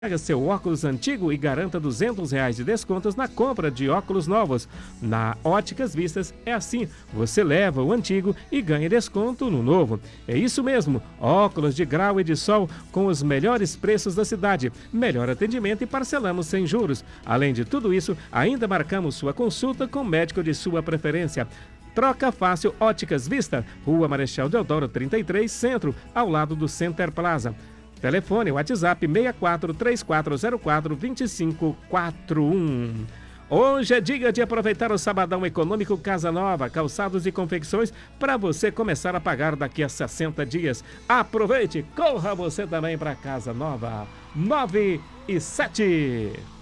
Pega seu óculos antigo e garanta R$ 200 de descontos na compra de óculos novos. Na Óticas Vistas é assim, você leva o antigo e ganha desconto no novo. É isso mesmo, óculos de grau e de sol com os melhores preços da cidade, melhor atendimento e parcelamos sem juros. Além de tudo isso, ainda marcamos sua consulta com o médico de sua preferência. Troca fácil Óticas Vista, Rua Marechal Deodoro 33, Centro, ao lado do Center Plaza. Telefone WhatsApp 6434042541. Hoje é dia de aproveitar o sabadão econômico Casa Nova, calçados e confecções para você começar a pagar daqui a 60 dias. Aproveite, corra você também para Casa Nova. 9 e 7.